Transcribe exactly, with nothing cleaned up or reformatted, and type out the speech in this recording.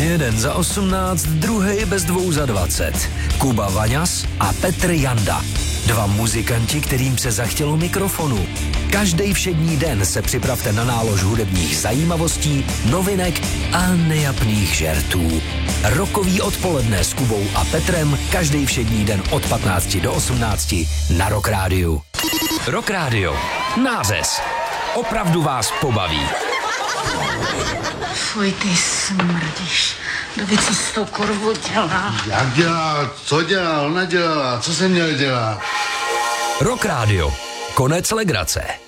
Jeden za osmnáct, druhý bez dvou za dvacet. Kuba Vaňas a Petr Janda. Dva muzikanti, kterým se zachtělo mikrofonu. Každý všední den se připravte na nálož hudebních zajímavostí, novinek a nejapných žertů. Rokový odpoledne s Kubou a Petrem každý všední den od patnácti do osmnácti na Rock Rádiu. Rock Rádio. Nářez. Opravdu vás pobaví. Fuj, ty smrdíš. Kdo co s tou korvou dělá? Jak dělá? Co dělá? Ona dělala. Co jsem měl dělat? Rock Rádio. Konec legrace.